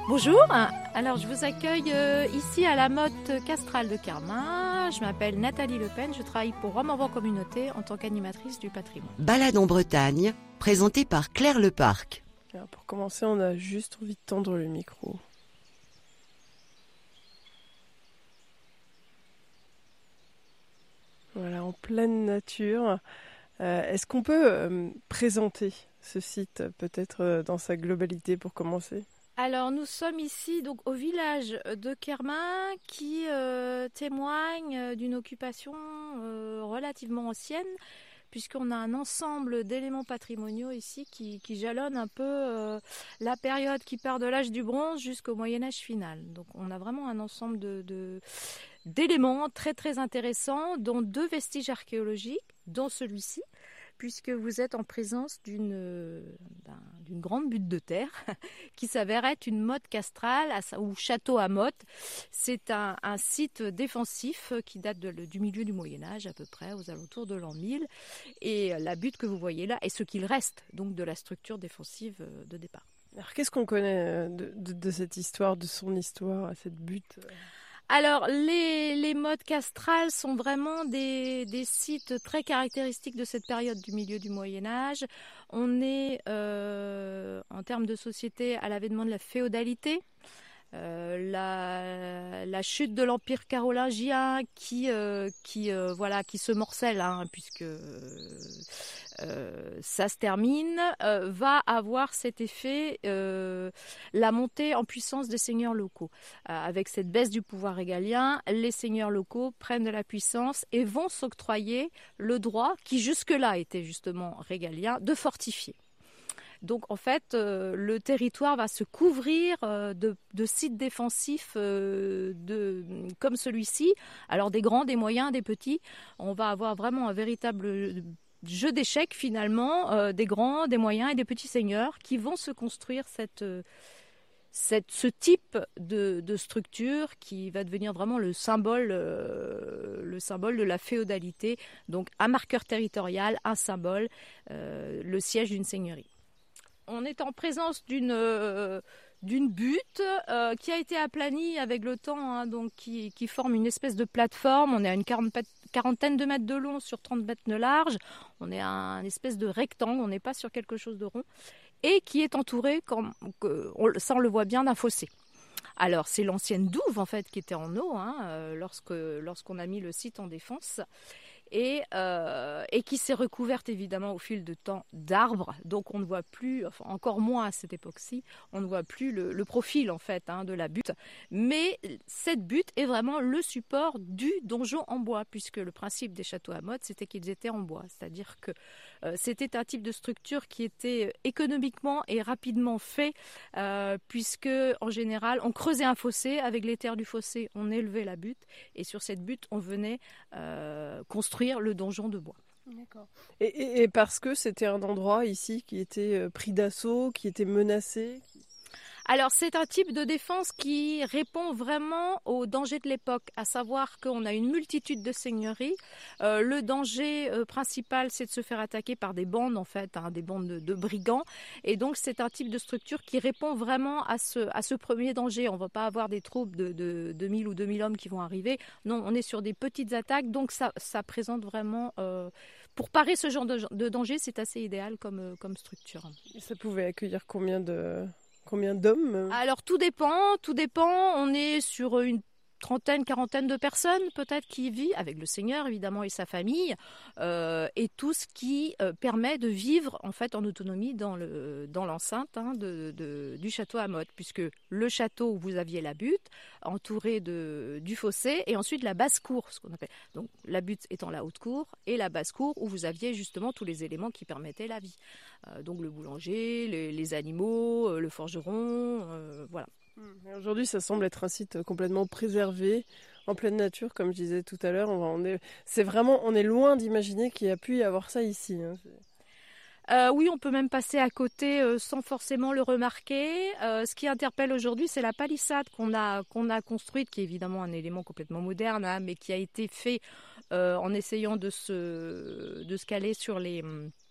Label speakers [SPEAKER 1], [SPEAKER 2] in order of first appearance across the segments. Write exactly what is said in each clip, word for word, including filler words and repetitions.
[SPEAKER 1] Bonjour, alors je vous accueille euh, ici à la motte castrale de Carmin. Je m'appelle Nathalie Le Pen, je travaille pour Rome en Vent Communauté en tant qu'animatrice du patrimoine.
[SPEAKER 2] Balade en Bretagne, présentée par Claire Leparc.
[SPEAKER 3] Alors pour commencer, on a juste envie de tendre le micro. Voilà, en pleine nature. Euh, est-ce qu'on peut euh, présenter ce site peut-être euh, dans sa globalité pour commencer ?
[SPEAKER 1] Alors nous sommes ici donc au village de Carmin qui euh, témoigne d'une occupation euh, relativement ancienne, puisqu'on a un ensemble d'éléments patrimoniaux ici qui, qui jalonnent un peu euh, la période qui part de l'âge du bronze jusqu'au Moyen-Âge final. Donc on a vraiment un ensemble de, de, d'éléments très très intéressants, dont deux vestiges archéologiques, dont celui-ci, puisque vous êtes en présence d'une, d'un, d'une grande butte de terre qui s'avère être une motte castrale ou château à motte. C'est un, un site défensif qui date de, du milieu du Moyen-Âge à peu près, aux alentours de l'an mille. Et la butte que vous voyez là est ce qu'il reste donc de la structure défensive de départ.
[SPEAKER 3] Alors qu'est-ce qu'on connaît de, de, de cette histoire, de son histoire à cette butte ?
[SPEAKER 1] Alors, les, les mottes castrales sont vraiment des, des sites très caractéristiques de cette période du milieu du Moyen-Âge. On est, euh, en termes de société, à l'avènement de la féodalité. Euh, la, la chute de l'Empire carolingien qui, euh, qui, euh, voilà, qui se morcelle, hein, puisque euh, ça se termine, euh, va avoir cet effet, euh, la montée en puissance des seigneurs locaux. Euh, avec cette baisse du pouvoir régalien, les seigneurs locaux prennent de la puissance et vont s'octroyer le droit, qui jusque-là était justement régalien, de fortifier. Donc en fait, euh, le territoire va se couvrir euh, de, de sites défensifs euh, de, comme celui-ci. Alors des grands, des moyens, des petits. On va avoir vraiment un véritable jeu d'échecs finalement, euh, des grands, des moyens et des petits seigneurs qui vont se construire cette, cette, ce type de, de structure qui va devenir vraiment le symbole, euh, le symbole de la féodalité. Donc un marqueur territorial, un symbole, euh, le siège d'une seigneurie. On est en présence d'une, euh, d'une butte euh, qui a été aplanie avec le temps, hein, donc qui, qui forme une espèce de plateforme. On est à une quarantaine de mètres de long sur trente mètres de large. On est à un espèce de rectangle, on n'est pas sur quelque chose de rond. Et qui est entouré, comme, ça on le voit bien, d'un fossé. Alors c'est l'ancienne douve en fait qui était en eau hein, lorsque, lorsqu'on a mis le site en défense. Et, euh, et qui s'est recouverte évidemment au fil de temps d'arbres, donc on ne voit plus, enfin encore moins à cette époque-ci, on ne voit plus le, le profil en fait hein, de la butte, mais cette butte est vraiment le support du donjon en bois, puisque le principe des châteaux à motte c'était qu'ils étaient en bois, c'est-à-dire que euh, c'était un type de structure qui était économiquement et rapidement fait, euh, puisque en général on creusait un fossé, avec les terres du fossé on élevait la butte, et sur cette butte on venait euh, construire le donjon de bois.
[SPEAKER 3] D'accord. Et, et, et parce que c'était un endroit ici qui était pris d'assaut, qui était menacé.
[SPEAKER 1] Alors c'est un type de défense qui répond vraiment aux dangers de l'époque, à savoir qu'on a une multitude de seigneuries. Euh, le danger euh, principal, c'est de se faire attaquer par des bandes en fait, hein, des bandes de, de brigands. Et donc c'est un type de structure qui répond vraiment à ce, à ce premier danger. On ne va pas avoir des troupes de, de, de mille ou deux mille hommes qui vont arriver. Non, on est sur des petites attaques, donc ça, ça présente vraiment... Euh, pour parer ce genre de, de danger, c'est assez idéal comme, comme structure.
[SPEAKER 3] Et ça pouvait accueillir combien de... Combien d'hommes ?
[SPEAKER 1] Alors tout dépend, tout dépend. On est sur une trentaine, quarantaine de personnes peut-être qui y vivent, avec le seigneur évidemment et sa famille, euh, et tout ce qui euh, permet de vivre en fait en autonomie dans, le, dans l'enceinte hein, de, de, du château à motte, puisque le château où vous aviez la butte, entouré de, du fossé, et ensuite la basse-cour, ce qu'on appelle. Donc la butte étant la haute-cour, et la basse-cour où vous aviez justement tous les éléments qui permettaient la vie. Euh, donc le boulanger, les, les animaux, euh, le forgeron, euh, voilà.
[SPEAKER 3] Aujourd'hui, ça semble être un site complètement préservé, en pleine nature, comme je disais tout à l'heure. On, on est, c'est vraiment, on est loin d'imaginer qu'il y a pu y avoir ça ici. Hein.
[SPEAKER 1] Euh, oui, on peut même passer à côté euh, sans forcément le remarquer. Euh, ce qui interpelle aujourd'hui, c'est la palissade qu'on a, qu'on a construite, qui est évidemment un élément complètement moderne, hein, mais qui a été fait euh, en essayant de se, de se caler sur les...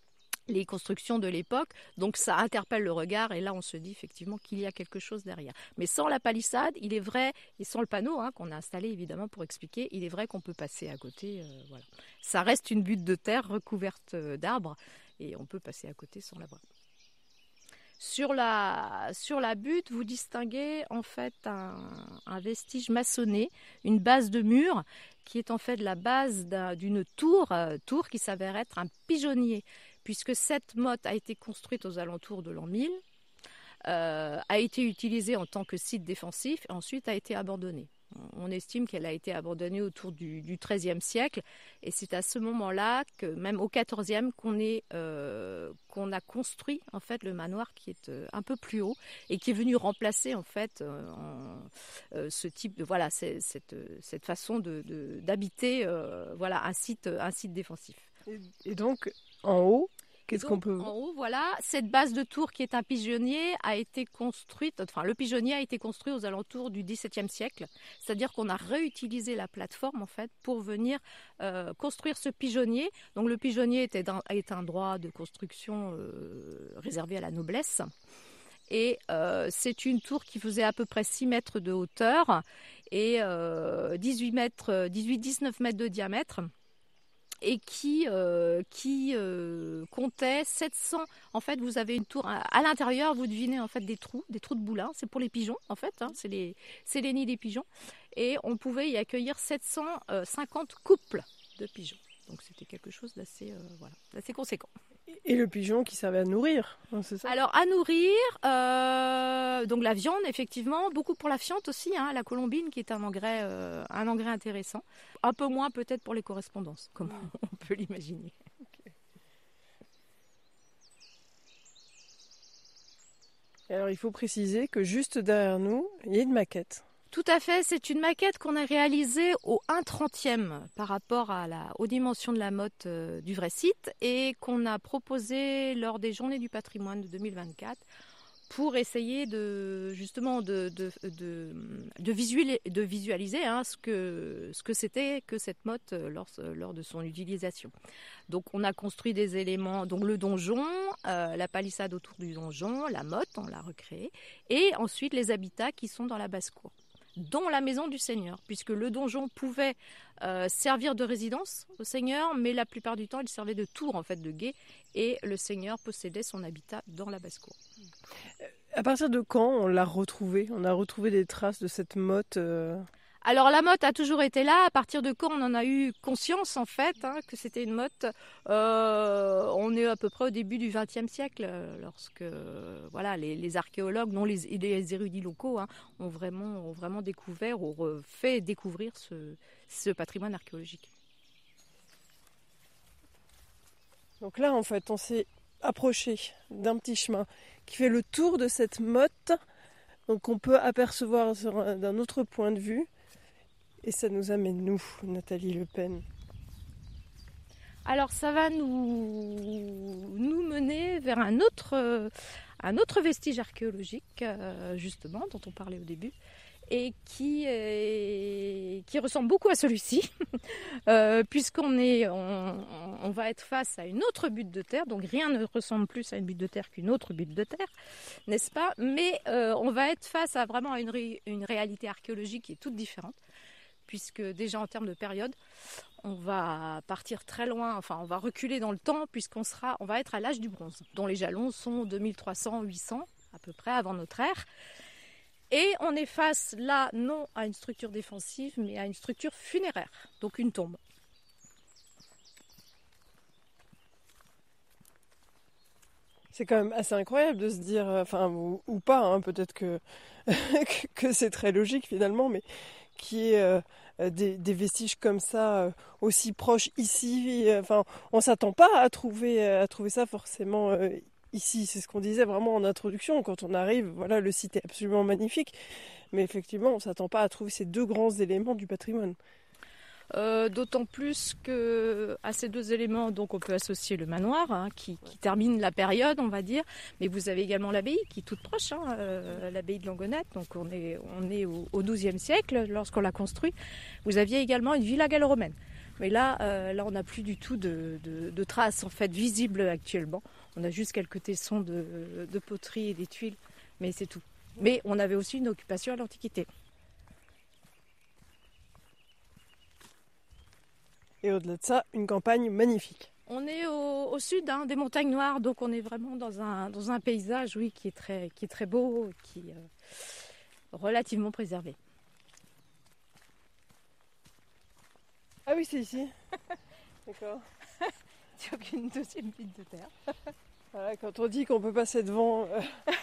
[SPEAKER 1] les constructions de l'époque, donc ça interpelle le regard et là on se dit effectivement qu'il y a quelque chose derrière. Mais sans la palissade, il est vrai, et sans le panneau hein, qu'on a installé évidemment pour expliquer, il est vrai qu'on peut passer à côté. Euh, voilà. Ça reste une butte de terre recouverte d'arbres et on peut passer à côté sans la voir. Sur la, sur la butte, vous distinguez en fait un, un vestige maçonné, une base de mur qui est en fait la base d'un, d'une tour, euh, tour qui s'avère être un pigeonnier, puisque cette motte a été construite aux alentours de l'an mille, euh, a été utilisée en tant que site défensif et ensuite a été abandonnée. On estime qu'elle a été abandonnée autour du, du treizième siècle et c'est à ce moment-là, que même au quatorzième, qu'on, est, euh, qu'on a construit en fait, le manoir qui est euh, un peu plus haut et qui est venu remplacer en fait, euh, en, euh, ce type de, voilà, c'est, cette, cette façon de, de, d'habiter euh, voilà, un, site, un site défensif.
[SPEAKER 3] Et, et donc, en haut, qu'est-ce
[SPEAKER 1] donc,
[SPEAKER 3] qu'on peut...
[SPEAKER 1] En haut, voilà, cette base de tour qui est un pigeonnier a été construite, enfin le pigeonnier a été construit aux alentours du dix-septième siècle, c'est-à-dire qu'on a réutilisé la plateforme en fait pour venir euh, construire ce pigeonnier. Donc le pigeonnier était un, est un droit de construction euh, réservé à la noblesse. Et euh, c'est une tour qui faisait à peu près six mètres de hauteur et euh, dix-huit mètres, dix-huit dix-neuf mètres de diamètre. Et qui, euh, qui euh, comptait sept cents. En fait, vous avez une tour à, à l'intérieur, vous devinez en fait des trous, des trous de boulins. C'est pour les pigeons en fait, hein, c'est les, c'est les nids des pigeons. Et on pouvait y accueillir sept cent cinquante couples de pigeons. Donc c'était quelque chose d'assez, euh, voilà, d'assez conséquent.
[SPEAKER 3] Et le pigeon qui servait à nourrir, hein, c'est ça ?
[SPEAKER 1] Alors à nourrir, euh, donc la viande effectivement, beaucoup pour la fiente aussi, hein, la colombine qui est un engrais, euh, un engrais intéressant. Un peu moins peut-être pour les correspondances, comme on peut l'imaginer.
[SPEAKER 3] Okay. Alors il faut préciser que juste derrière nous, il y a une maquette.
[SPEAKER 1] Tout à fait, c'est une maquette qu'on a réalisée au un trentième par rapport à la, aux dimensions de la motte euh, du vrai site et qu'on a proposée lors des Journées du patrimoine de deux mille vingt-quatre pour essayer de, justement de, de, de, de, visualiser, de visualiser hein, ce, que, ce que c'était que cette motte lors, lors de son utilisation. Donc on a construit des éléments, donc le donjon, euh, la palissade autour du donjon, la motte, on l'a recréée, et ensuite les habitats qui sont dans la basse-cour, dont la maison du seigneur, puisque le donjon pouvait euh, servir de résidence au seigneur, mais la plupart du temps, il servait de tour, en fait, de guet, et le seigneur possédait son habitat dans la basse-cour.
[SPEAKER 3] À partir de quand on l'a retrouvé ? On a retrouvé des traces de cette motte euh...
[SPEAKER 1] Alors la motte a toujours été là. À partir de quand on en a eu conscience en fait hein, que c'était une motte euh, on est à peu près au début du vingtième siècle, lorsque euh, voilà les, les archéologues, non les, les érudits locaux, hein, ont vraiment ont vraiment découvert ou fait découvrir ce, ce patrimoine archéologique.
[SPEAKER 3] Donc là en fait on s'est approché d'un petit chemin qui fait le tour de cette motte, donc on peut apercevoir d'un autre point de vue. Et ça nous amène, nous, Nathalie Le Pen.
[SPEAKER 1] Alors ça va nous, nous mener vers un autre, euh, un autre vestige archéologique, euh, justement, dont on parlait au début, et qui, est, qui ressemble beaucoup à celui-ci, euh, puisqu'on est, on, on va être face à une autre butte de terre, donc rien ne ressemble plus à une butte de terre qu'une autre butte de terre, n'est-ce pas ? Mais euh, on va être face à vraiment une, ré, une réalité archéologique qui est toute différente, puisque déjà en termes de période, on va partir très loin, enfin on va reculer dans le temps, puisqu'on sera, on va être à l'âge du bronze, dont les jalons sont deux mille trois cents à huit cents, à peu près avant notre ère. Et on est face là, non à une structure défensive, mais à une structure funéraire, donc une tombe.
[SPEAKER 3] C'est quand même assez incroyable de se dire, enfin, ou, ou pas, hein, peut-être que, que c'est très logique finalement, mais qu'il y ait euh, des, des vestiges comme ça euh, aussi proches ici. Enfin, on ne s'attend pas à trouver, à trouver ça forcément euh, ici. C'est ce qu'on disait vraiment en introduction. Quand on arrive, voilà, le site est absolument magnifique, mais effectivement, on ne s'attend pas à trouver ces deux grands éléments du patrimoine.
[SPEAKER 1] Euh, d'autant plus qu'à ces deux éléments, donc on peut associer le manoir, hein, qui, qui termine la période, on va dire, mais vous avez également l'abbaye qui est toute proche, hein, euh, l'abbaye de Langonette, donc on est, on est au, au douzième siècle lorsqu'on l'a construit. Vous aviez également une villa gallo-romaine. Mais là, euh, là on n'a plus du tout de, de, de traces en fait visibles actuellement. On a juste quelques tessons de, de poterie et des tuiles, mais c'est tout. Mais on avait aussi une occupation à l'Antiquité.
[SPEAKER 3] Et au-delà de ça, une campagne magnifique.
[SPEAKER 1] On est au, au sud hein, des montagnes noires, donc on est vraiment dans un, dans un paysage oui, qui, est très, qui est très beau, qui est euh, relativement préservé.
[SPEAKER 3] Ah oui, c'est ici. D'accord.
[SPEAKER 1] Tu as une deuxième pile de terre.
[SPEAKER 3] Voilà, quand on dit qu'on peut passer devant... Euh...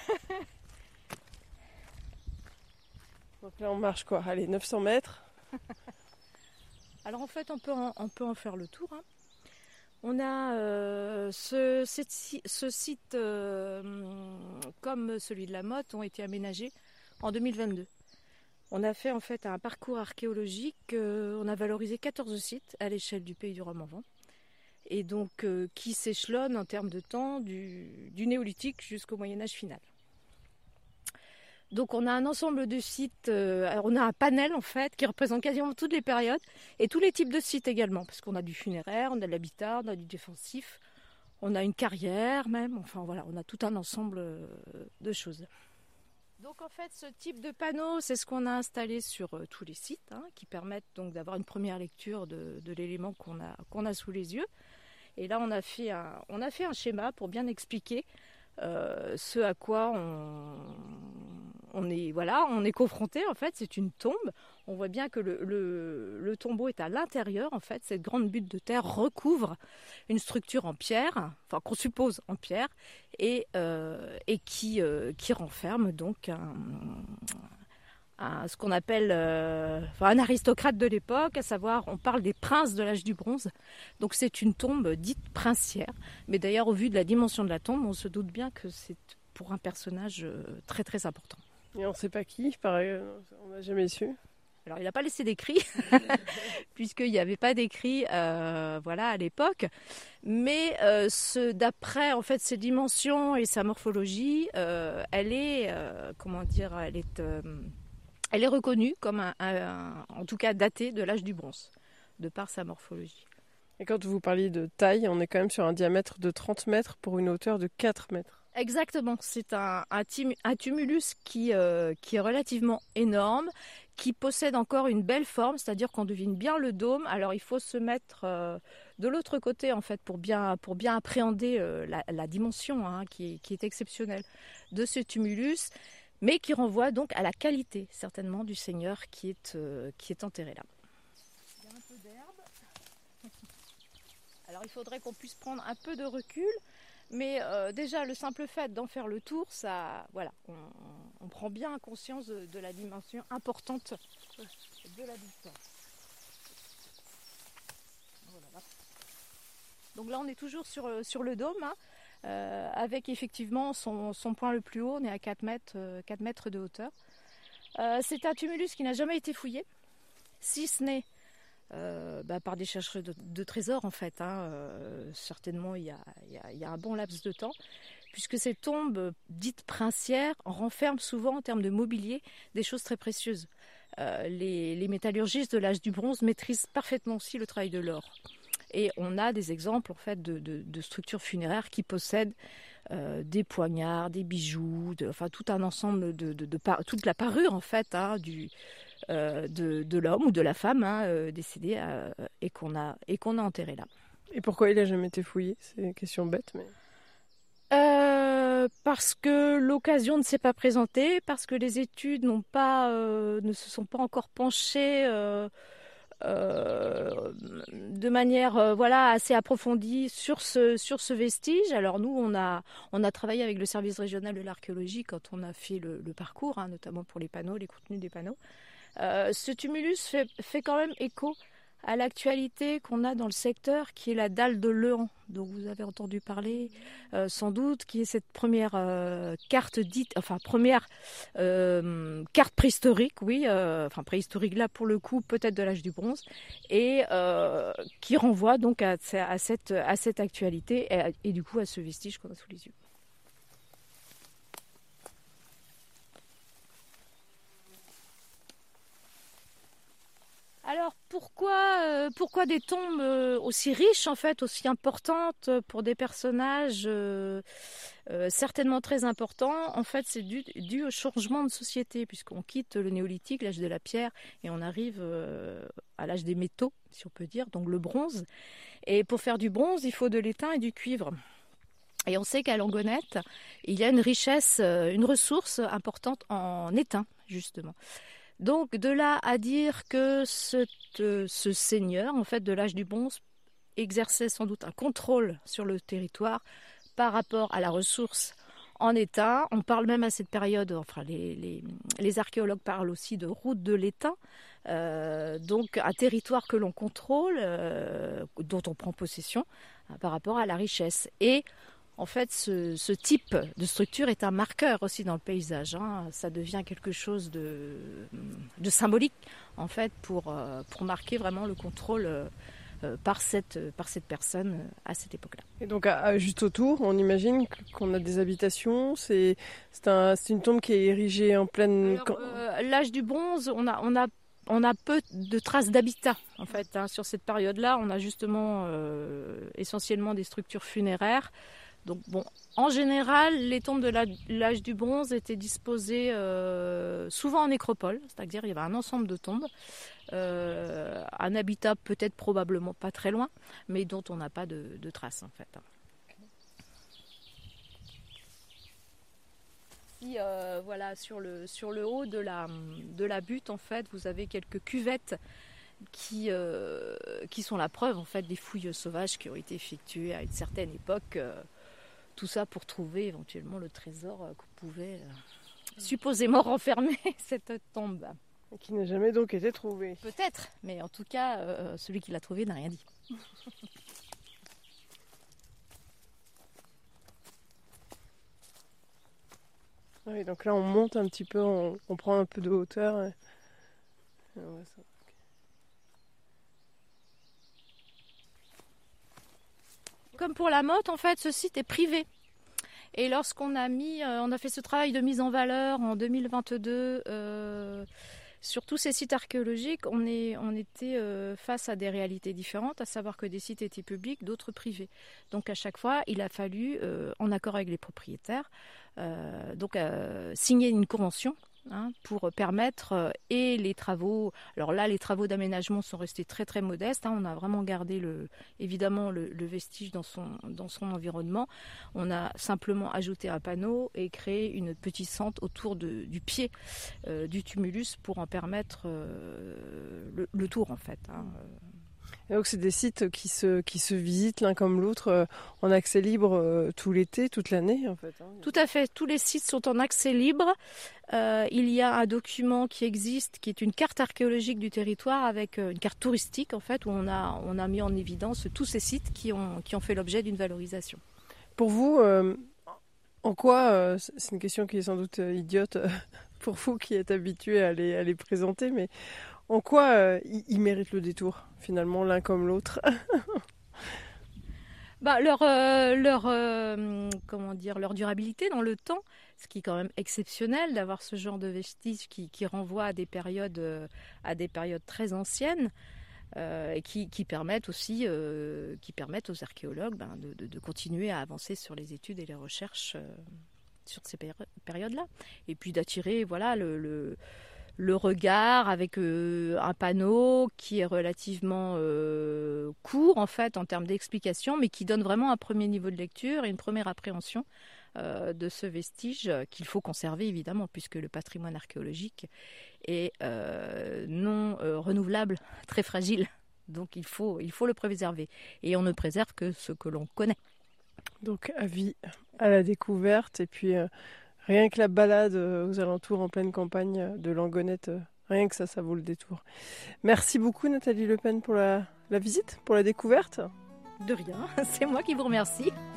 [SPEAKER 3] Donc là, on marche quoi? Allez, neuf cents mètres.
[SPEAKER 1] Alors en fait, on peut en, on peut en faire le tour. Hein. On a euh, ce, cette, ce site, euh, comme celui de la Motte, ont été aménagés en deux mille vingt-deux. On a fait en fait un parcours archéologique, euh, on a valorisé quatorze sites à l'échelle du pays du Rhum-en-Vent, et donc euh, qui s'échelonnent en termes de temps du, du néolithique jusqu'au Moyen-Âge final. Donc on a un ensemble de sites, euh, on a un panel en fait qui représente quasiment toutes les périodes et tous les types de sites également, parce qu'on a du funéraire, on a de l'habitat, on a du défensif, on a une carrière même, enfin voilà, on a tout un ensemble de choses. Donc en fait ce type de panneau, c'est ce qu'on a installé sur euh, tous les sites, hein, qui permettent donc d'avoir une première lecture de, de l'élément qu'on a, qu'on a sous les yeux. Et là on a fait un, on a fait un schéma pour bien expliquer euh, ce à quoi on, on est, voilà, on est confronté. En fait, c'est une tombe. On voit bien que le, le, le tombeau est à l'intérieur. En fait, cette grande butte de terre recouvre une structure en pierre, enfin qu'on suppose en pierre, et, euh, et qui, euh, qui renferme donc un, un, ce qu'on appelle euh, enfin, un aristocrate de l'époque, à savoir, on parle des princes de l'âge du bronze. Donc c'est une tombe dite princière. Mais d'ailleurs, au vu de la dimension de la tombe, on se doute bien que c'est pour un personnage très très important.
[SPEAKER 3] Et on ne sait pas qui, pareil, on n'a jamais su.
[SPEAKER 1] Alors il n'a pas laissé d'écrit, puisqu'il n'y avait pas d'écrit euh, voilà, à l'époque. Mais euh, ce, d'après en fait, ses dimensions et sa morphologie, euh, elle est, euh, comment dire, elle est, euh, elle est reconnue comme, un, un, en tout cas datée de l'âge du bronze, de par sa morphologie.
[SPEAKER 3] Et quand vous parliez de taille, on est quand même sur un diamètre de trente mètres pour une hauteur de quatre mètres.
[SPEAKER 1] Exactement, c'est un, un, un tumulus qui, euh, qui est relativement énorme, qui possède encore une belle forme, c'est-à-dire qu'on devine bien le dôme. Alors il faut se mettre euh, de l'autre côté en fait pour bien, pour bien appréhender euh, la, la dimension hein, qui, est, qui est exceptionnelle de ce tumulus, mais qui renvoie donc à la qualité certainement du seigneur qui est, euh, qui est enterré là. Il y a un peu d'herbe. Alors il faudrait qu'on puisse prendre un peu de recul. Mais euh, déjà, le simple fait d'en faire le tour, ça, voilà, on, on prend bien conscience de, de la dimension importante de la distance. Voilà. Donc là, on est toujours sur, sur le dôme, hein, euh, avec effectivement son, son point le plus haut. On est à quatre mètres, euh, quatre mètres de hauteur. Euh, c'est un tumulus qui n'a jamais été fouillé, si ce n'est Euh, bah, par des chercheurs de, de trésors en fait. Hein. Euh, certainement il y, a, il, y a, il y a un bon laps de temps, puisque ces tombes dites princières renferment souvent en termes de mobilier des choses très précieuses. Euh, les, les métallurgistes de l'âge du bronze maîtrisent parfaitement aussi le travail de l'or. Et on a des exemples en fait de, de, de structures funéraires qui possèdent euh, des poignards, des bijoux, de, enfin tout un ensemble de, de, de par, toute la parure en fait hein, du Euh, de, de l'homme ou de la femme hein, euh, décédé euh, et qu'on a, et qu'on a enterré là.
[SPEAKER 3] Et pourquoi il n'a jamais été fouillé? C'est une question bête, mais...
[SPEAKER 1] Euh, parce que l'occasion ne s'est pas présentée, parce que les études n'ont pas, euh, ne se sont pas encore penchées euh, euh, de manière euh, voilà, assez approfondie sur ce, sur ce vestige. Alors nous, on a, on a travaillé avec le service régional de l'archéologie quand on a fait le, le parcours, hein, notamment pour les panneaux, les contenus des panneaux. Euh, ce tumulus fait, fait quand même écho à l'actualité qu'on a dans le secteur, qui est la dalle de Lehan, dont vous avez entendu parler euh, sans doute, qui est cette première euh, carte dite, enfin première euh, carte préhistorique, oui, euh, enfin préhistorique là pour le coup, peut-être de l'âge du bronze, et euh, qui renvoie donc à, à, cette, à cette actualité et, et du coup à ce vestige qu'on a sous les yeux. Alors, pour pourquoi, euh, pourquoi des tombes euh, aussi riches, en fait, aussi importantes pour des personnages euh, euh, certainement très importants? En fait, c'est dû, dû au changement de société, puisqu'on quitte le néolithique, l'âge de la pierre, et on arrive euh, à l'âge des métaux, si on peut dire, donc le bronze. Et pour faire du bronze, il faut de l'étain et du cuivre. Et on sait qu'à Langonette, il y a une richesse, une ressource importante en étain, justement. Donc de là à dire que ce, ce seigneur, en fait, de l'âge du bronze, exerçait sans doute un contrôle sur le territoire par rapport à la ressource en étain. On parle même à cette période, enfin les, les, les archéologues parlent aussi de route de l'étain, euh, donc un territoire que l'on contrôle, euh, dont on prend possession euh, par rapport à la richesse. Et en fait, ce, ce type de structure est un marqueur aussi dans le paysage. Hein. Ça devient quelque chose de, de symbolique, en fait, pour, pour marquer vraiment le contrôle euh, par, cette, par cette personne à cette époque-là.
[SPEAKER 3] Et donc, à, à, juste autour, on imagine qu'on a des habitations. C'est, c'est, un, c'est une tombe qui est érigée en pleine...
[SPEAKER 1] Alors, euh, l'âge du bronze, on a... On a On a peu de traces d'habitat, en fait, hein. Sur cette période-là. On a justement euh, essentiellement des structures funéraires. Donc, bon, en général, les tombes de l'âge du bronze étaient disposées euh, souvent en nécropole, c'est-à-dire il y avait un ensemble de tombes, euh, un habitat peut-être probablement pas très loin, mais dont on n'a pas de, de traces, en fait. Ici, euh, voilà, sur le, sur le haut de la, de la butte, en fait, vous avez quelques cuvettes qui, euh, qui sont la preuve, en fait, des fouilles sauvages qui ont été effectuées à une certaine époque. Euh, tout ça pour trouver éventuellement le trésor euh, qu'on pouvait euh, supposément renfermer cette tombe.
[SPEAKER 3] Qui n'a jamais donc été trouvé.
[SPEAKER 1] Peut-être, mais en tout cas, euh, celui qui l'a trouvé n'a rien dit.
[SPEAKER 3] Oui, donc là on monte un petit peu, on, on prend un peu de hauteur. Et... Et on va ça.
[SPEAKER 1] Comme pour la Motte, en fait, ce site est privé. Et lorsqu'on a mis, euh, on a fait ce travail de mise en valeur en deux mille vingt-deux euh, sur tous ces sites archéologiques, on, est, on était euh, face à des réalités différentes, à savoir que des sites étaient publics, d'autres privés. Donc à chaque fois, il a fallu, euh, en accord avec les propriétaires, euh, donc euh, signer une convention. Hein, pour permettre euh, et les travaux, alors là les travaux d'aménagement sont restés très très modestes, hein, on a vraiment gardé le, évidemment le, le vestige dans son, dans son environnement, on a simplement ajouté un panneau et créé une petite sente autour de, du pied euh, du tumulus pour en permettre euh, le, le tour en fait. Hein.
[SPEAKER 3] Et donc c'est des sites qui se, qui se visitent l'un comme l'autre euh, en accès libre euh, tout l'été, toute l'année en fait. Hein.
[SPEAKER 1] Tout à fait, tous les sites sont en accès libre. Euh, il y a un document qui existe, qui est une carte archéologique du territoire avec euh, une carte touristique en fait, où on a, on a mis en évidence tous ces sites qui ont, qui ont fait l'objet d'une valorisation.
[SPEAKER 3] Pour vous, euh, en quoi, euh, c'est une question qui est sans doute euh, idiote euh, pour vous qui êtes habitué à les, à les présenter, mais en quoi euh, ils, ils méritent le détour, finalement, l'un comme l'autre?
[SPEAKER 1] Bah, leur, euh, leur, euh, comment dire, leur durabilité dans le temps, ce qui est quand même exceptionnel d'avoir ce genre de vestiges qui, qui renvoient à des périodes, euh, à des périodes très anciennes euh, et qui, qui, permettent aussi, euh, qui permettent aux archéologues ben, de, de, de continuer à avancer sur les études et les recherches euh, sur ces péri- périodes-là. Et puis d'attirer voilà, le... le le regard avec euh, un panneau qui est relativement euh, court en fait en termes d'explication, mais qui donne vraiment un premier niveau de lecture et une première appréhension euh, de ce vestige qu'il faut conserver évidemment puisque le patrimoine archéologique est euh, non euh, renouvelable, très fragile. Donc il faut, il faut le préserver et on ne préserve que ce que l'on connaît.
[SPEAKER 3] Donc avis à la découverte et puis euh... rien que la balade aux alentours en pleine campagne de Langonette, rien que ça, ça vaut le détour. Merci beaucoup Nathalie Le Pen pour la, la visite, pour la découverte.
[SPEAKER 1] De rien, c'est moi qui vous remercie.